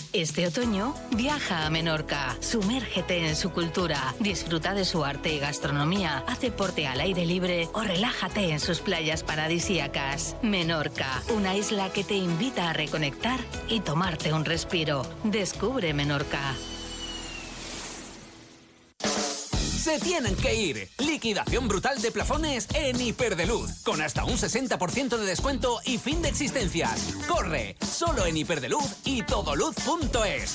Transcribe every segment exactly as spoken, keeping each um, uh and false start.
Este otoño, viaja a Menorca, sumérgete en su cultura, disfruta de su arte y gastronomía, haz deporte al aire libre o relájate en sus playas paradisíacas. Menorca, una isla que te invita a reconectar y tomarte un respiro. Descubre Menorca. Se tienen que ir. Liquidación brutal de plafones en Hiperdeluz, con hasta un sesenta por ciento de descuento y fin de existencias. ¡Corre! Solo en Hiperdeluz y todoluz punto es.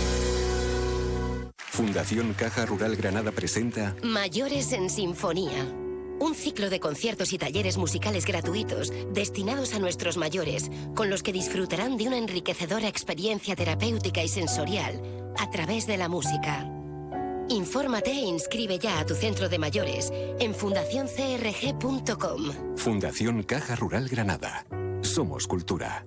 Fundación Caja Rural Granada presenta Mayores en Sinfonía. Un ciclo de conciertos y talleres musicales gratuitos destinados a nuestros mayores, con los que disfrutarán de una enriquecedora experiencia terapéutica y sensorial a través de la música. Infórmate e inscribe ya a tu centro de mayores en fundación c r g punto com. Fundación Caja Rural Granada. Somos cultura.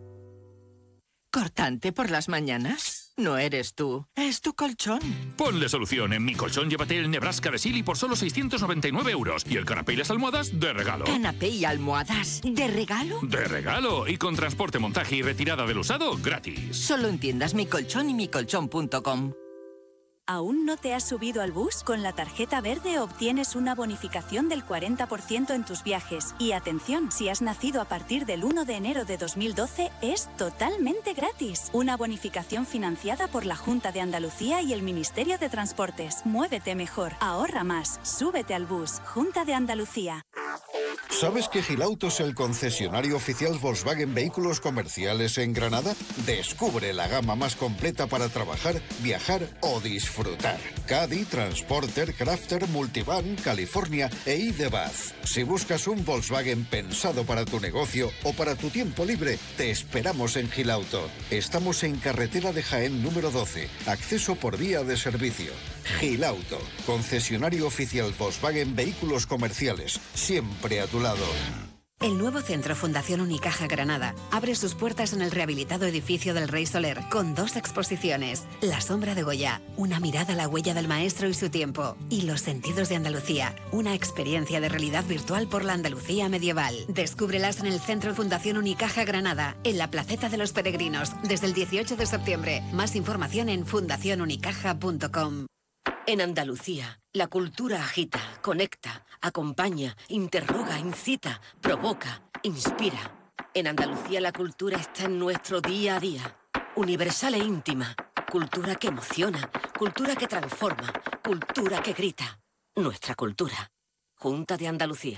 ¿Cortante por las mañanas? No eres tú, es tu colchón. Ponle solución. En Mi Colchón llévate el Nebraska de Silly por solo seiscientos noventa y nueve euros. Y el canapé y las almohadas de regalo. ¿Canapé y almohadas de regalo? De regalo. Y con transporte, montaje y retirada del usado gratis. Solo en tiendas Mi Colchón y mi colchón punto com. ¿Aún no te has subido al bus? Con la tarjeta verde obtienes una bonificación del cuarenta por ciento en tus viajes. Y atención, si has nacido a partir del uno de enero de dos mil doce, es totalmente gratis. Una bonificación financiada por la Junta de Andalucía y el Ministerio de Transportes. Muévete mejor, ahorra más, súbete al bus. Junta de Andalucía. ¿Sabes que Gilauto es el concesionario oficial Volkswagen Vehículos Comerciales en Granada? Descubre la gama más completa para trabajar, viajar o disfrutar. Caddy, Transporter, Crafter, Multivan, California e i-Buzz. Si buscas un Volkswagen pensado para tu negocio o para tu tiempo libre, te esperamos en Gilauto. Estamos en carretera de Jaén número doce, acceso por vía de servicio. Gilauto, concesionario oficial Volkswagen Vehículos Comerciales, siempre a tu lado. El nuevo Centro Fundación Unicaja Granada abre sus puertas en el rehabilitado edificio del Rey Soler con dos exposiciones: La sombra de Goya, una mirada a la huella del maestro y su tiempo, y Los sentidos de Andalucía, una experiencia de realidad virtual por la Andalucía medieval. Descúbrelas en el Centro Fundación Unicaja Granada, en la Placeta de los Peregrinos, desde el dieciocho de septiembre. Más información en fundación unicaja punto com. En Andalucía, la cultura agita, conecta, acompaña, interroga, incita, provoca, inspira. En Andalucía la cultura está en nuestro día a día. Universal e íntima. Cultura que emociona, cultura que transforma, cultura que grita. Nuestra cultura. Junta de Andalucía.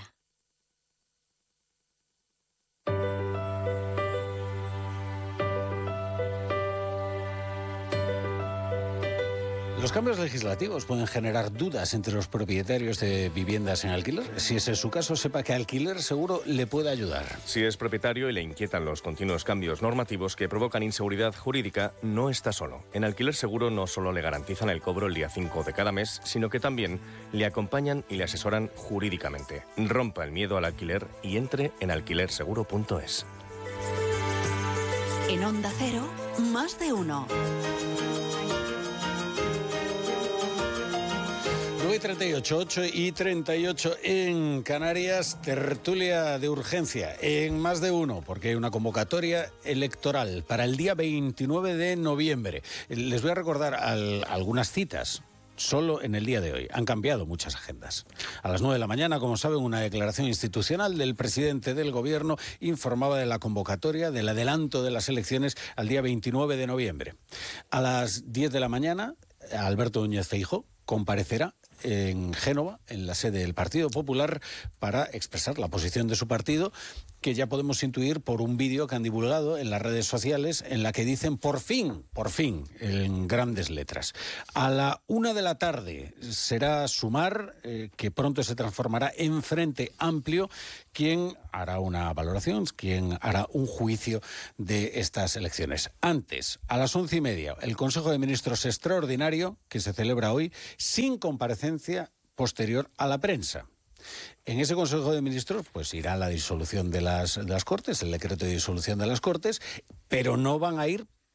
Los cambios legislativos pueden generar dudas entre los propietarios de viviendas en alquiler. Si ese es su caso, sepa que Alquiler Seguro le puede ayudar. Si es propietario y le inquietan los continuos cambios normativos que provocan inseguridad jurídica, no está solo. En Alquiler Seguro no solo le garantizan el cobro el día cinco de cada mes, sino que también le acompañan y le asesoran jurídicamente. Rompa el miedo al alquiler y entre en alquiler seguro punto es. En Onda Cero, más de uno. nueve y treinta y ocho, ocho y treinta y ocho en Canarias, tertulia de urgencia en Más de Uno, porque hay una convocatoria electoral para el día veintinueve de noviembre. Les voy a recordar al, algunas citas. Solo en el día de hoy. Han cambiado muchas agendas. A las nueve de la mañana, como saben, una declaración institucional del presidente del Gobierno informaba de la convocatoria del adelanto de las elecciones al día veintinueve de noviembre. A las diez de la mañana, Alberto Núñez Feijóo comparecerá en Génova, en la sede del Partido Popular, para expresar la posición de su partido, que ya podemos intuir por un vídeo que han divulgado en las redes sociales, en la que dicen por fin, por fin, en grandes letras. A la una de la tarde será Sumar, eh, que pronto se transformará en Frente Amplio, quien hará una valoración, quien hará un juicio de estas elecciones. Antes, a las once y media, el Consejo de Ministros extraordinario, que se celebra hoy, sin comparecencia posterior a la prensa. En ese Consejo de Ministros pues irá la disolución de las, de las Cortes, el decreto de disolución de las Cortes, pero no van a ir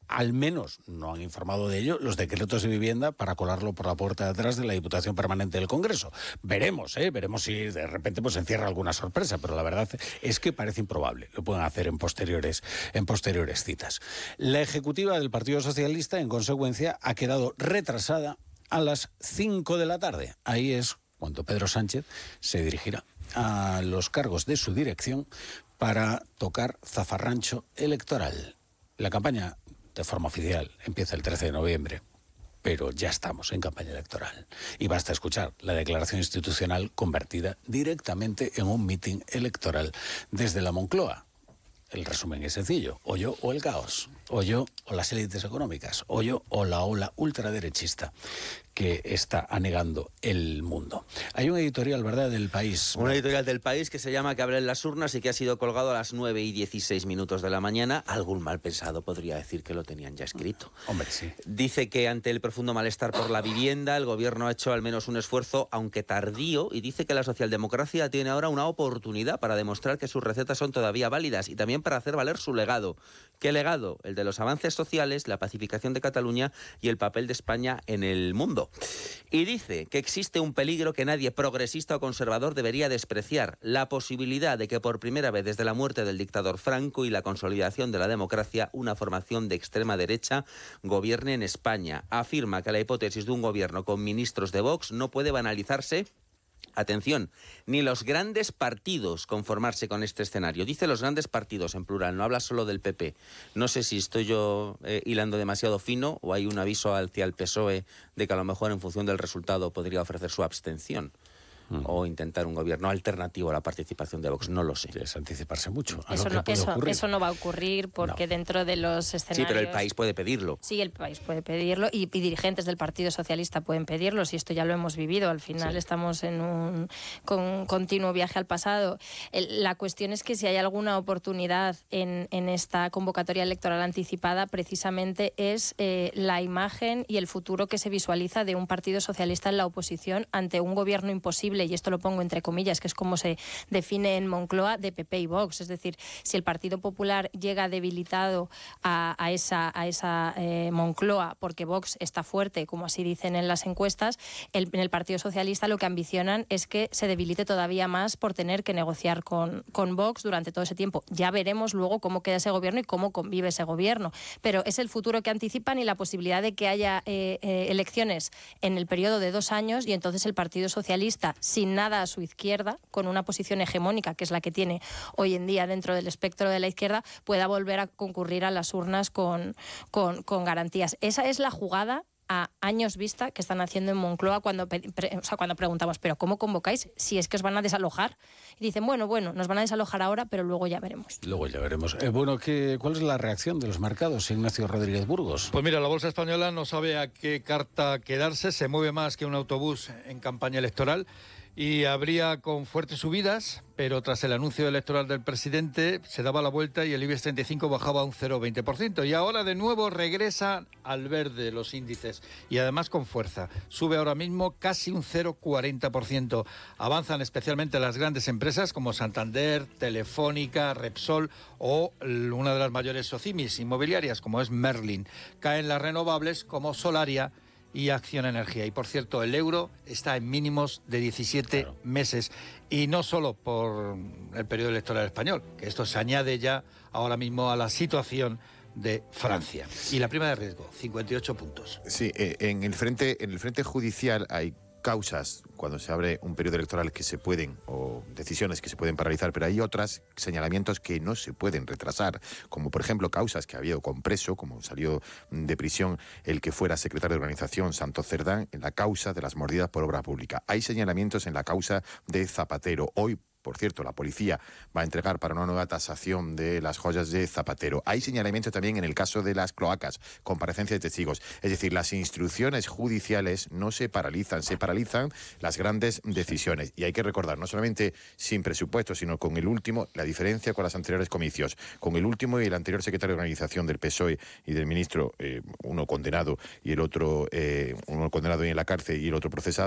al menos no han informado de ello, los decretos de vivienda para colarlo por la puerta de atrás de la Diputación Permanente del Congreso. Veremos, ¿eh? Veremos si de repente pues encierra alguna sorpresa, pero la verdad es que parece improbable. Lo pueden hacer en posteriores, en posteriores citas. La ejecutiva del Partido Socialista, en consecuencia, ha quedado retrasada a las cinco de la tarde. Ahí es cuando Pedro Sánchez se dirigirá a los cargos de su dirección para tocar zafarrancho electoral. La campaña, de forma oficial, empieza el trece de noviembre, pero ya estamos en campaña electoral. Y basta escuchar la declaración institucional convertida directamente en un mitin electoral desde la Moncloa. El resumen es sencillo: o yo o el caos, o yo o las élites económicas, o yo o la ola ultraderechista que está anegando el mundo. Hay un editorial, ¿verdad?, del País. Un editorial del País que se llama Que abren las urnas y que ha sido colgado a las nueve y dieciséis minutos de la mañana. Algún mal pensado podría decir que lo tenían ya escrito. Hombre, sí. Dice que ante el profundo malestar por la vivienda, el gobierno ha hecho al menos un esfuerzo, aunque tardío, y dice que la socialdemocracia tiene ahora una oportunidad para demostrar que sus recetas son todavía válidas y también para hacer valer su legado. ¿Qué legado? El de los avances sociales, la pacificación de Cataluña y el papel de España en el mundo. Y dice que existe un peligro que nadie progresista o conservador debería despreciar: la posibilidad de que por primera vez desde la muerte del dictador Franco y la consolidación de la democracia, una formación de extrema derecha gobierne en España. Afirma que la hipótesis de un gobierno con ministros de Vox no puede banalizarse. Atención, ni los grandes partidos conformarse con este escenario. Dice los grandes partidos en plural, no habla solo del P P. No sé si estoy yo eh, hilando demasiado fino o hay un aviso hacia el P S O E de que a lo mejor en función del resultado podría ofrecer su abstención. Uh-huh. O intentar un gobierno alternativo a la participación de Vox, no lo sé. Es anticiparse mucho a eso, lo que no, puede eso, ocurrir. eso no va a ocurrir porque no. Dentro de los escenarios... Sí, pero el país puede pedirlo. Sí, el país puede pedirlo y, y dirigentes del Partido Socialista pueden pedirlo, si esto ya lo hemos vivido. Al final sí. Estamos en un con, continuo viaje al pasado. El, la cuestión es que si hay alguna oportunidad en, en esta convocatoria electoral anticipada, precisamente es eh, la imagen y el futuro que se visualiza de un Partido Socialista en la oposición ante un gobierno imposible, y esto lo pongo entre comillas, que es como se define en Moncloa, de P P y Vox. Es decir, si el Partido Popular llega debilitado a, a esa, a esa eh, Moncloa porque Vox está fuerte, como así dicen en las encuestas, el, en el Partido Socialista lo que ambicionan es que se debilite todavía más por tener que negociar con, con Vox durante todo ese tiempo. Ya veremos luego cómo queda ese gobierno y cómo convive ese gobierno. Pero es el futuro que anticipan y la posibilidad de que haya eh, eh, elecciones en el periodo de dos años y entonces el Partido Socialista, sin nada a su izquierda, con una posición hegemónica, que es la que tiene hoy en día dentro del espectro de la izquierda, pueda volver a concurrir a las urnas con, con, con garantías. Esa es la jugada a años vista que están haciendo en Moncloa cuando, pre, o sea, cuando preguntamos, ¿pero cómo convocáis si es que os van a desalojar? Y dicen, bueno, bueno, nos van a desalojar ahora, pero luego ya veremos. Luego ya veremos. Eh, bueno, ¿qué, ¿cuál es la reacción de los mercados, Ignacio Rodríguez Burgos? Pues mira, la bolsa española no sabe a qué carta quedarse, se mueve más que un autobús en campaña electoral. Y habría con fuertes subidas, pero tras el anuncio electoral del presidente se daba la vuelta y el IBEX treinta y cinco bajaba un cero coma veinte por ciento. Y ahora de nuevo regresa al verde los índices y además con fuerza. Sube ahora mismo casi un cero coma cuarenta por ciento. Avanzan especialmente las grandes empresas como Santander, Telefónica, Repsol o una de las mayores socimis inmobiliarias como es Merlin. Caen las renovables como Solaria y Acción Energía. Y por cierto, el euro está en mínimos de diecisiete claro. meses. Y no solo por el periodo electoral español, que esto se añade ya ahora mismo a la situación de Francia. Y la prima de riesgo, cincuenta y ocho puntos. Sí, eh, en el frente, en el frente judicial hay causas cuando se abre un periodo electoral que se pueden, o decisiones que se pueden paralizar, pero hay otras señalamientos que no se pueden retrasar, como por ejemplo causas que ha habido con preso, como salió de prisión el que fuera secretario de organización Santos Cerdán, en la causa de las mordidas por obra pública. Hay señalamientos en la causa de Zapatero. Hoy, por cierto, la policía va a entregar para una nueva tasación de las joyas de Zapatero. Hay señalamientos también en el caso de las cloacas, comparecencia de testigos. Es decir, las instrucciones judiciales no se paralizan, se paralizan las grandes decisiones. Y hay que recordar, no solamente sin presupuesto, sino con el último, la diferencia con los anteriores comicios, con el último y el anterior secretario de organización del P S O E y del ministro, eh, uno condenado y el otro, eh, uno condenado y en la cárcel y el otro procesado.